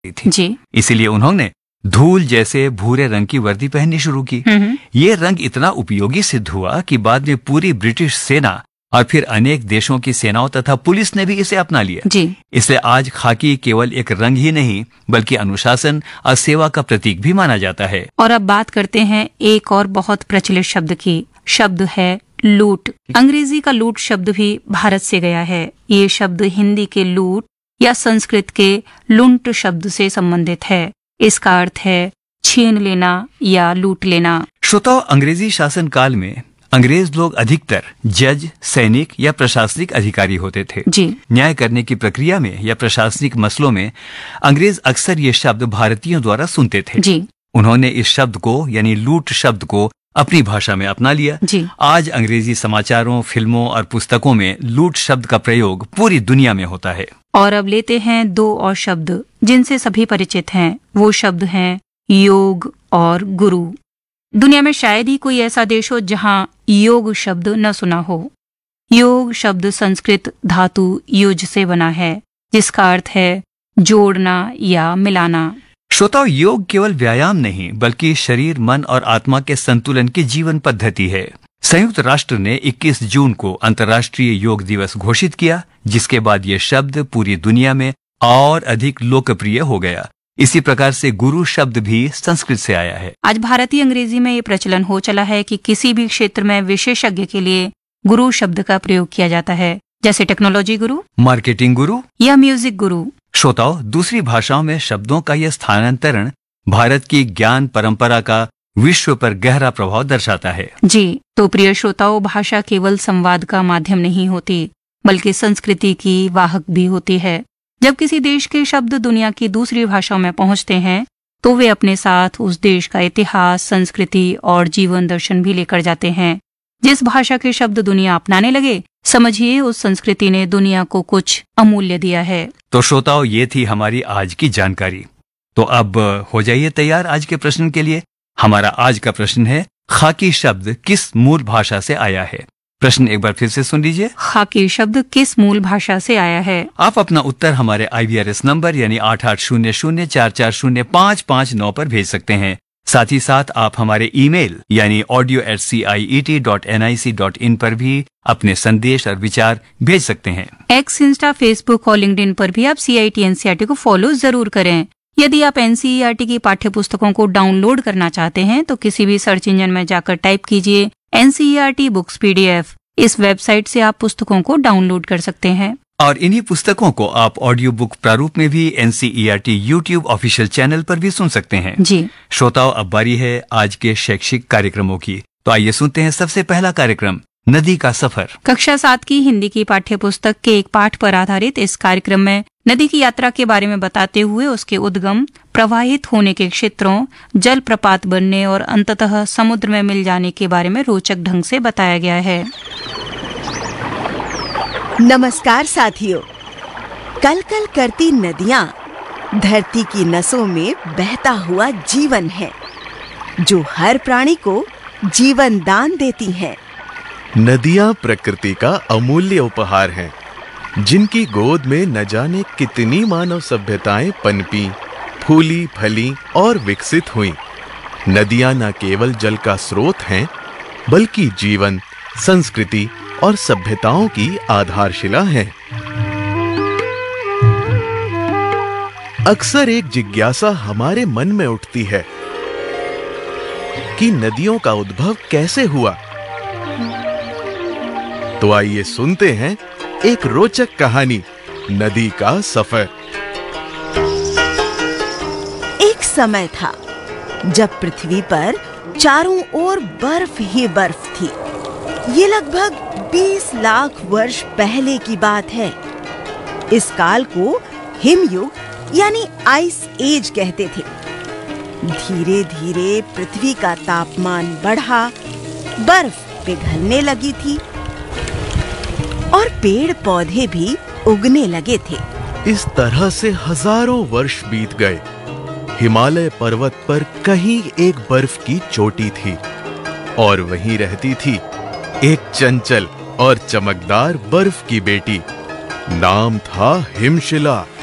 थी जी। इसीलिए उन्होंने धूल जैसे भूरे रंग की वर्दी पहननी शुरू की। ये रंग इतना उपयोगी सिद्ध हुआ कि बाद में पूरी ब्रिटिश सेना और फिर अनेक देशों की सेनाओं तथा पुलिस ने भी इसे अपना लिया। जी। इसलिए आज खाकी केवल एक रंग ही नहीं बल्कि अनुशासन और सेवा का प्रतीक भी माना जाता है। और अब बात करते हैं एक और बहुत प्रचलित शब्द की। शब्द है लूट। अंग्रेजी का लूट शब्द भी भारत से गया है। ये शब्द हिंदी के लूट या संस्कृत के लुंट शब्द से संबंधित है। इसका अर्थ है छीन लेना या लूट लेना। श्रोताओ, अंग्रेजी शासन काल में अंग्रेज लोग अधिकतर जज, सैनिक या प्रशासनिक अधिकारी होते थे। जी। न्याय करने की प्रक्रिया में या प्रशासनिक मसलों में अंग्रेज अक्सर ये शब्द भारतीयों द्वारा सुनते थे। जी। उन्होंने इस शब्द को यानी लूट शब्द को अपनी भाषा में अपना लिया। जी। आज अंग्रेजी समाचारों, फिल्मों और पुस्तकों में लूट शब्द का प्रयोग पूरी दुनिया में होता है। और अब लेते हैं दो और शब्द जिनसे सभी परिचित हैं। वो शब्द हैं योग और गुरु। दुनिया में शायद ही कोई ऐसा देश हो जहां योग शब्द न सुना हो। योग शब्द संस्कृत धातु युज से बना है, जिसका अर्थ है जोड़ना या मिलाना। श्रोताओ, योग केवल व्यायाम नहीं बल्कि शरीर, मन और आत्मा के संतुलन की जीवन पद्धति है। संयुक्त राष्ट्र ने 21 जून को अंतर्राष्ट्रीय योग दिवस घोषित किया, जिसके बाद ये शब्द पूरी दुनिया में और अधिक लोकप्रिय हो गया। इसी प्रकार से गुरु शब्द भी संस्कृत से आया है। आज भारतीय अंग्रेजी में ये प्रचलन हो चला है कि किसी भी क्षेत्र में विशेषज्ञ के लिए गुरु शब्द का प्रयोग किया जाता है, जैसे टेक्नोलॉजी गुरु, मार्केटिंग गुरु या म्यूजिक गुरु। श्रोताओ, दूसरी भाषाओं में शब्दों का यह स्थानांतरण भारत की ज्ञान परंपरा का विश्व पर गहरा प्रभाव दर्शाता है। जी, तो प्रिय श्रोताओ, भाषा केवल संवाद का माध्यम नहीं होती बल्कि संस्कृति की वाहक भी होती है। जब किसी देश के शब्द दुनिया की दूसरी भाषाओं में पहुंचते हैं तो वे अपने साथ उस देश का इतिहास, संस्कृति और जीवन दर्शन भी लेकर जाते हैं। जिस भाषा के शब्द दुनिया अपनाने लगे, समझिए उस संस्कृति ने दुनिया को कुछ अमूल्य दिया है। तो श्रोताओ, ये थी हमारी आज की जानकारी। तो अब हो जाइए तैयार आज के प्रश्न के लिए। हमारा आज का प्रश्न है, खाकी शब्द किस मूल भाषा से आया है? प्रश्न एक बार फिर से सुन लीजिए। खाकी शब्द किस मूल भाषा से आया है? आप अपना उत्तर हमारे IVRS नंबर यानी 8800440559 पर भेज सकते हैं। साथ ही साथ आप हमारे ईमेल यानी audio@ciet.nic.in पर भी अपने संदेश और विचार भेज सकते हैं। एक्स, इंस्टा, फेसबुक और लिंक्डइन पर भी आप CIET NCERT को फॉलो जरूर करें। यदि आप NCERT की पाठ्य पुस्तकों को डाउनलोड करना चाहते हैं तो किसी भी सर्च इंजन में जाकर टाइप कीजिए NCERT बुक्स PDF। इस वेबसाइट से आप पुस्तकों को डाउनलोड कर सकते हैं और इन्हीं पुस्तकों को आप ऑडियो बुक प्रारूप में भी NCERT YouTube ऑफिशियल चैनल पर भी सुन सकते हैं। जी। श्रोताओं, अब बारी है आज के शैक्षिक कार्यक्रमों की। तो आइए सुनते हैं सबसे पहला कार्यक्रम, नदी का सफर। कक्षा 7 की हिंदी की पाठ्य पुस्तक के एक पाठ पर आधारित इस कार्यक्रम में नदी की यात्रा के बारे में बताते हुए उसके उद्गम, प्रवाहित होने के क्षेत्रों, जल प्रपात बनने और अंततः समुद्र में मिल जाने के बारे में रोचक ढंग से बताया गया है। नमस्कार साथियों। कल कल करती नदियां धरती की नसों में बहता हुआ जीवन है, जो हर प्राणी को जीवन दान देती हैं। नदियां प्रकृति का अमूल्य उपहार हैं, जिनकी गोद में न जाने कितनी मानव सभ्यताएं पनपी, फूली, फली और विकसित हुईं। नदियां न केवल जल का स्रोत हैं, बल्कि जीवन, संस्कृति और सभ्यताओं की आधारशिला हैं। अक्सर एक जिज्ञासा हमारे मन में उठती है कि नदियों का उद्भव कैसे हुआ। तो आइए सुनते हैं एक रोचक कहानी, नदी का सफर। एक समय था जब पृथ्वी पर चारों ओर बर्फ ही बर्फ थी। ये लगभग 20 लाख वर्ष पहले की बात है। इस काल को हिमयुग यानी आइस एज कहते थे। धीरे धीरे पृथ्वी का तापमान बढ़ा, बर्फ पिघलने लगी थी और पेड़ पौधे भी उगने लगे थे। इस तरह से हजारों वर्ष बीत गए। हिमालय पर्वत पर कहीं एक बर्फ की चोटी थी और वहीं रहती थी एक चंचल और चमकदार बर्फ की बेटी। नाम था हिमशिला।